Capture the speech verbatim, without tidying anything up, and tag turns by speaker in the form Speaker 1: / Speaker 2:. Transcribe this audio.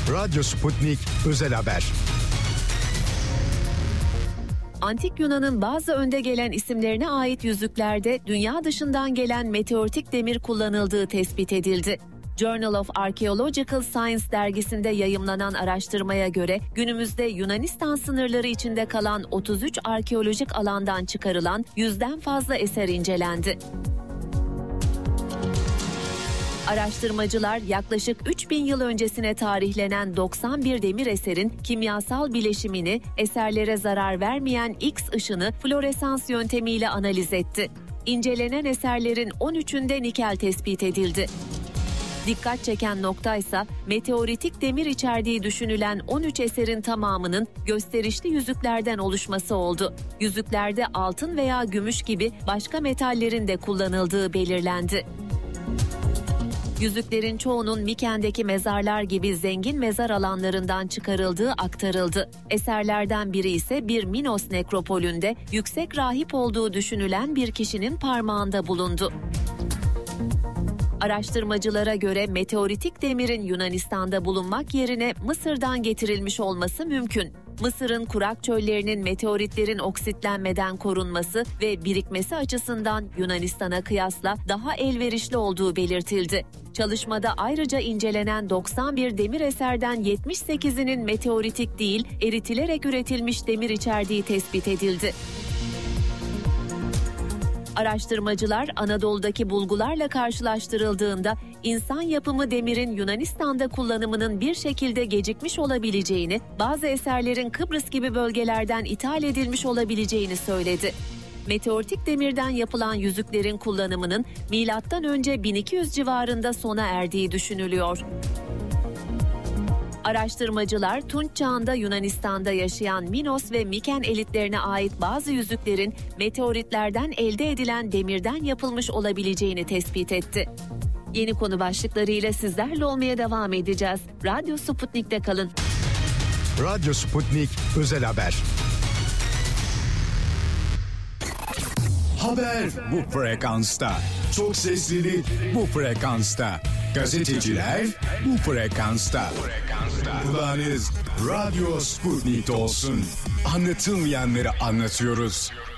Speaker 1: Radyo Sputnik Özel Haber.
Speaker 2: Antik Yunan'ın bazı önde gelen isimlerine ait yüzüklerde dünya dışından gelen meteoritik demir kullanıldığı tespit edildi. Journal of Archaeological Science dergisinde yayımlanan araştırmaya göre günümüzde Yunanistan sınırları içinde kalan otuz üç arkeolojik alandan çıkarılan yüzden fazla eser incelendi. Araştırmacılar yaklaşık üç bin yıl öncesine tarihlenen doksan bir demir eserin kimyasal bileşimini, eserlere zarar vermeyen X ışını floresans yöntemiyle analiz etti. İncelenen eserlerin on üçünde nikel tespit edildi. Dikkat çeken noktaysa meteoritik demir içerdiği düşünülen on üç eserin tamamının gösterişli yüzüklerden oluşması oldu. Yüzüklerde altın veya gümüş gibi başka metallerin de kullanıldığı belirlendi. Yüzüklerin çoğunun Miken'deki mezarlar gibi zengin mezar alanlarından çıkarıldığı aktarıldı. Eserlerden biri ise bir Minos nekropolünde yüksek rahip olduğu düşünülen bir kişinin parmağında bulundu. Araştırmacılara göre meteoritik demirin Yunanistan'da bulunmak yerine Mısır'dan getirilmiş olması mümkün. Mısır'ın kurak çöllerinin meteoritlerin oksitlenmeden korunması ve birikmesi açısından Yunanistan'a kıyasla daha elverişli olduğu belirtildi. Çalışmada ayrıca incelenen doksan bir demir eserden yetmiş sekizinin meteoritik değil, eritilerek üretilmiş demir içerdiği tespit edildi. Araştırmacılar Anadolu'daki bulgularla karşılaştırıldığında insan yapımı demirin Yunanistan'da kullanımının bir şekilde gecikmiş olabileceğini, bazı eserlerin Kıbrıs gibi bölgelerden ithal edilmiş olabileceğini söyledi. Meteoritik demirden yapılan yüzüklerin kullanımının milattan önce bin iki yüz civarında sona erdiği düşünülüyor. Araştırmacılar Tunç Çağı'nda Yunanistan'da yaşayan Minos ve Miken elitlerine ait bazı yüzüklerin meteoritlerden elde edilen demirden yapılmış olabileceğini tespit etti. Yeni konu başlıklarıyla sizlerle olmaya devam edeceğiz. Radyo Sputnik'te kalın.
Speaker 1: Radyo Sputnik Özel Haber. Haber bu frekansta. Çok seslili bu frekansta. Gazeteciler bu frekansta. Kulağınız Radyo Sputnik'te olsun. Anlatılmayanları anlatıyoruz.